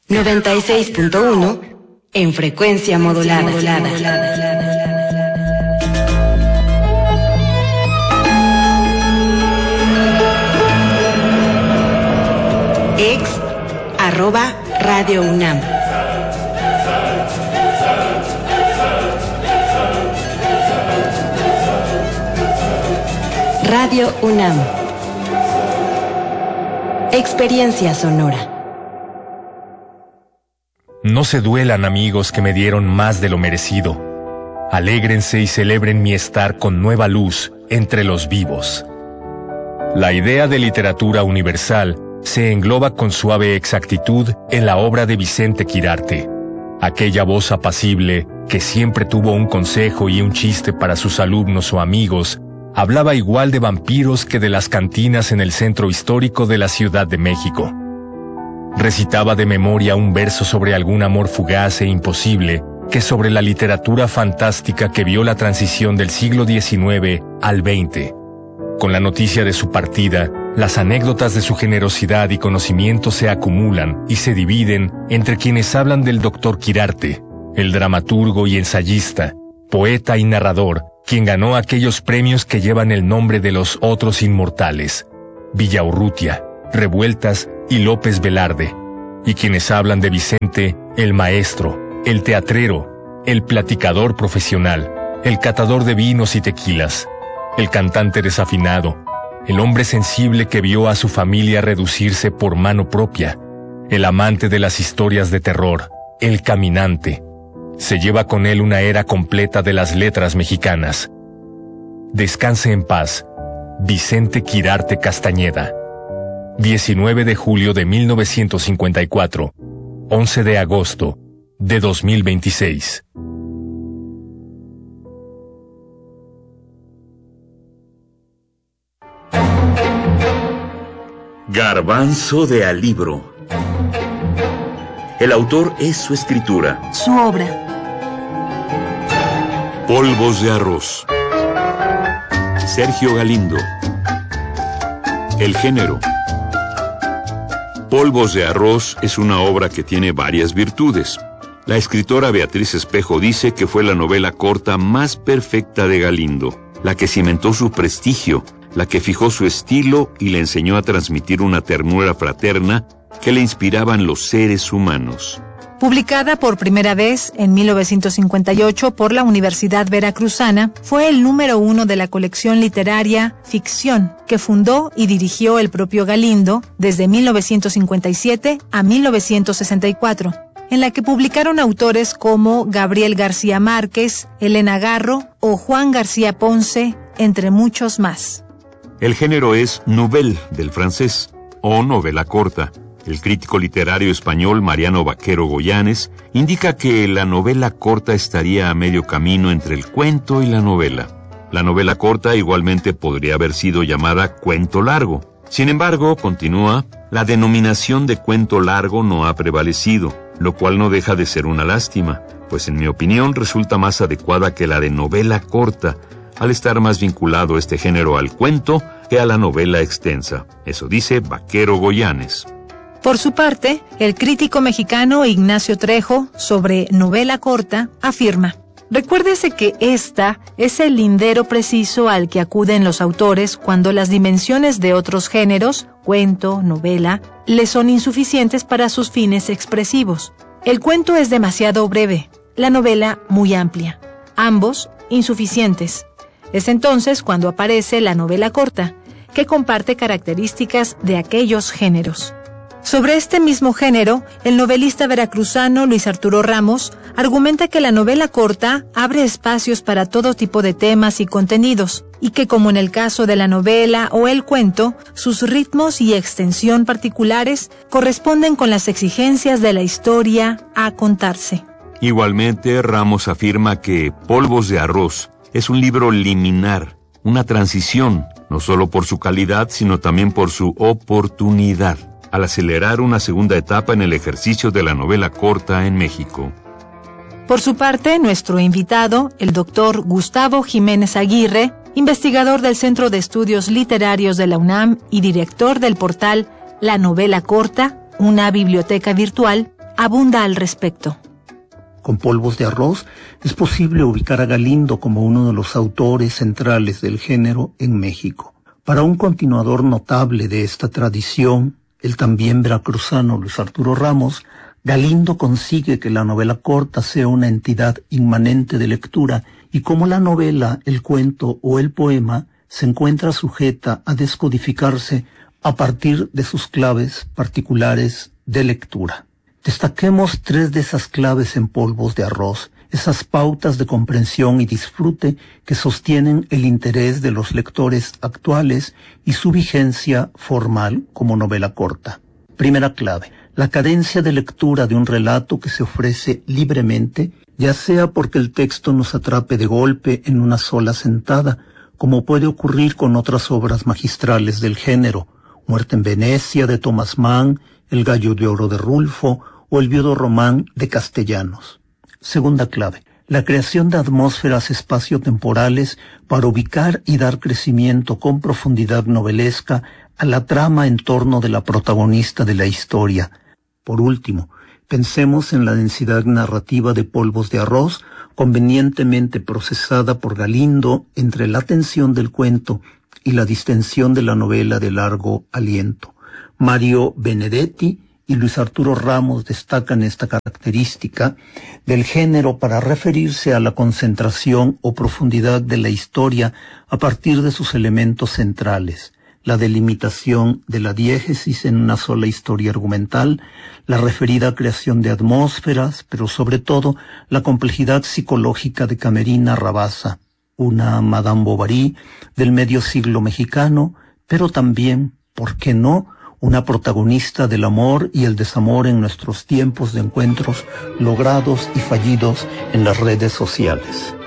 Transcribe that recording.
96.1 en frecuencia modulada. @Radio UNAM. Radio UNAM. Experiencia sonora. No se duelan, amigos, que me dieron más de lo merecido. Alégrense y celebren mi estar con nueva luz entre los vivos. La idea de literatura universal se engloba con suave exactitud en la obra de Vicente Quirarte, aquella voz apacible que siempre tuvo un consejo y un chiste para sus alumnos o amigos. Hablaba igual de vampiros que de las cantinas en el centro histórico de la Ciudad de México. Recitaba de memoria un verso sobre algún amor fugaz e imposible que sobre la literatura fantástica que vio la transición del siglo XIX al XX. Con la noticia de su partida, las anécdotas de su generosidad y conocimiento se acumulan y se dividen entre quienes hablan del Dr. Quirarte, el dramaturgo y ensayista, poeta y narrador, quien ganó aquellos premios que llevan el nombre de los otros inmortales, Villaurrutia, Revueltas y López Velarde, y quienes hablan de Vicente, el maestro, el teatrero, el platicador profesional, el catador de vinos y tequilas, el cantante desafinado, el hombre sensible que vio a su familia reducirse por mano propia, el amante de las historias de terror, el caminante. Se lleva con él una era completa de las letras mexicanas. Descanse en paz, Vicente Quirarte Castañeda. 19 de julio de 1954, 11 de agosto de 2026. Garbanzo de Alibro. El autor es su escritura. Su obra. Polvos de arroz. Sergio Galindo. El género. Polvos de arroz es una obra que tiene varias virtudes. La escritora Beatriz Espejo dice que fue la novela corta más perfecta de Galindo, la que cimentó su prestigio, la que fijó su estilo y le enseñó a transmitir una ternura fraterna que le inspiraban los seres humanos. Publicada por primera vez en 1958 por la Universidad Veracruzana, fue el número 1 de la colección literaria Ficción, que fundó y dirigió el propio Galindo desde 1957 a 1964, en la que publicaron autores como Gabriel García Márquez, Elena Garro o Juan García Ponce, entre muchos más. El género es nouvelle, del francés, o novela corta. El crítico literario español Mariano Vaquero Goyanes indica que la novela corta estaría a medio camino entre el cuento y la novela. La novela corta igualmente podría haber sido llamada cuento largo. Sin embargo, continúa, la denominación de cuento largo no ha prevalecido, lo cual no deja de ser una lástima, pues en mi opinión resulta más adecuada que la de novela corta, al estar más vinculado este género al cuento que a la novela extensa. Eso dice Vaquero Goyanes. Por su parte, el crítico mexicano Ignacio Trejo, sobre novela corta, afirma: recuérdese que esta es el lindero preciso al que acuden los autores cuando las dimensiones de otros géneros, cuento, novela, les son insuficientes para sus fines expresivos. El cuento es demasiado breve, la novela muy amplia, ambos insuficientes. Es entonces cuando aparece la novela corta, que comparte características de aquellos géneros. Sobre este mismo género, el novelista veracruzano Luis Arturo Ramos argumenta que la novela corta abre espacios para todo tipo de temas y contenidos, y que como en el caso de la novela o el cuento, sus ritmos y extensión particulares corresponden con las exigencias de la historia a contarse. Igualmente, Ramos afirma que Polvos de arroz es un libro liminar, una transición, no solo por su calidad, sino también por su oportunidad, al acelerar una segunda etapa en el ejercicio de la novela corta en México. Por su parte, nuestro invitado, el doctor Gustavo Jiménez Aguirre, investigador del Centro de Estudios Literarios de la UNAM y director del portal La Novela Corta, una biblioteca virtual, abunda al respecto. Con Polvos de Arroz es posible ubicar a Galindo como uno de los autores centrales del género en México. Para un continuador notable de esta tradición, el también veracruzano Luis Arturo Ramos, Galindo consigue que la novela corta sea una entidad inmanente de lectura y como la novela, el cuento o el poema se encuentra sujeta a descodificarse a partir de sus claves particulares de lectura. Destaquemos 3 de esas claves en Polvos de Arroz, esas pautas de comprensión y disfrute que sostienen el interés de los lectores actuales y su vigencia formal como novela corta. Primera clave, la cadencia de lectura de un relato que se ofrece libremente, ya sea porque el texto nos atrape de golpe en una sola sentada, como puede ocurrir con otras obras magistrales del género, Muerte en Venecia de Thomas Mann, El gallo de oro de Rulfo o El viudo Román de Castellanos. Segunda clave, la creación de atmósferas espaciotemporales para ubicar y dar crecimiento con profundidad novelesca a la trama en torno de la protagonista de la historia. Por último, pensemos en la densidad narrativa de Polvos de Arroz, convenientemente procesada por Galindo entre la tensión del cuento y la distensión de la novela de largo aliento. Mario Benedetti y Luis Arturo Ramos destacan esta característica del género para referirse a la concentración o profundidad de la historia a partir de sus elementos centrales, la delimitación de la diégesis en una sola historia argumental, la referida creación de atmósferas, pero sobre todo la complejidad psicológica de Camerina Rabasa, una Madame Bovary del medio siglo mexicano, pero también, ¿por qué no?, una protagonista del amor y el desamor en nuestros tiempos de encuentros logrados y fallidos en las redes sociales.